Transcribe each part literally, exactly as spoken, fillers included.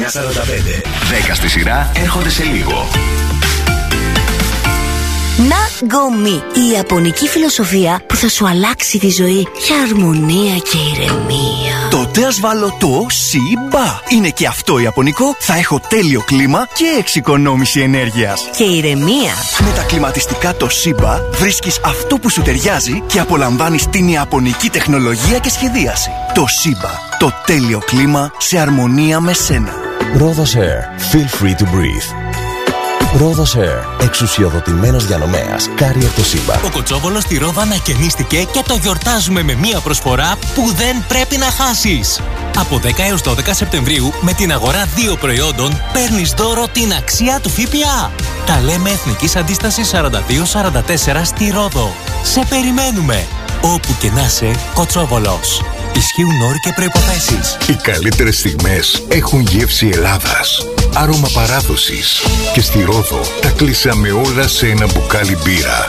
εννιά σαράντα πέντε. δέκα στη σειρά έρχονται σε λίγο. Nagomi, η ιαπωνική φιλοσοφία που θα σου αλλάξει τη ζωή για αρμονία και ηρεμία. Τότε ας βάλω το Shiba. Είναι και αυτό ιαπωνικό, θα έχω τέλειο κλίμα και εξοικονόμηση ενέργειας. Και ηρεμία. Με τα κλιματιστικά το Shiba βρίσκεις αυτό που σου ταιριάζει και απολαμβάνεις την ιαπωνική τεχνολογία και σχεδίαση. Το Shiba, το τέλειο κλίμα σε αρμονία με σένα. Rhodos Air, feel free to breathe. Rhodos Air, εξουσιοδοτημένος διανομέας, Carrier Toshiba. Ο Κοτσόβολος στη Ρόδο ανακαινίστηκε και το γιορτάζουμε με μία προσφορά που δεν πρέπει να χάσεις. Από δέκα έως δώδεκα Σεπτεμβρίου, με την αγορά δύο προϊόντων, παίρνεις δώρο την αξία του ΦΠΑ. Τα λέμε Εθνικής Αντίστασης σαράντα δύο σαράντα τέσσερα στη Ρόδο. Σε περιμένουμε. Όπου και να είσαι, Κοτσόβολος. Ισχύουν όροι και προϋποθέσεις. Οι καλύτερες στιγμές έχουν γεύση Ελλάδας. Άρωμα παράδοσης. Και στη Ρόδο τα κλείσαμε όλα σε ένα μπουκάλι μπύρα.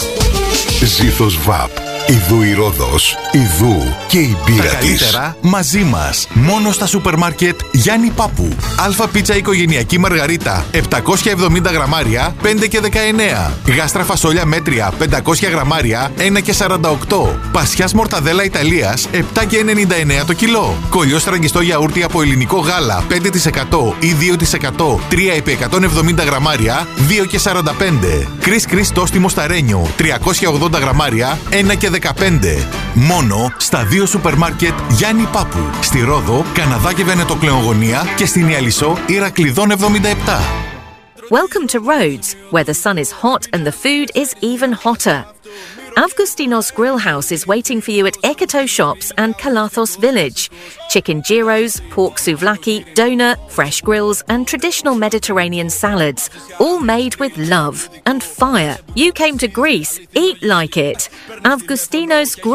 Ζήθος Βαπ. Ιδού η Ρόδος, ιδού και η μπύρα της. Τα καλύτερα μαζί μας. Μόνο στα σούπερ μάρκετ Γιάννη Πάπου. Αλφα πίτσα οικογενειακή μαργαρίτα επτακόσια εβδομήντα γραμμάρια πέντε και δεκαεννέα. Γάστρα φασόλια μέτρια πεντακόσια γραμμάρια ένα και σαράντα οκτώ. Πασιάς μορταδέλα Ιταλίας επτά και ενενήντα εννέα το κιλό. Κολλιό στραγγιστό γιαούρτι από ελληνικό γάλα πέντε τοις εκατό ή δύο τοις εκατό τρία επί εκατόν εβδομήντα γραμμάρια δύο και σαράντα πέντε. Κρίς κρίς τόστι μοσταρένιο τριακόσια ογδόντα γραμμάρια ένα και δεκαπέντε. Μόνο στα δύο σούπερ μάρκετ Γιάννη Πάπου. Στη Ρόδο, Καναδά και Βενετοκλεογωνία και στην Ιαλισσό Ηρακλειδών εβδομήντα επτά. Welcome to Rhodes, where the sun is hot and the food is even hotter. Avgustinos Grill House is waiting for you at Ekito Shops and Kalathos Village. Chicken gyros, pork souvlaki, doner, fresh grills and traditional Mediterranean salads, all made with love and fire. You came to Greece, eat like it. Avgustinos Grill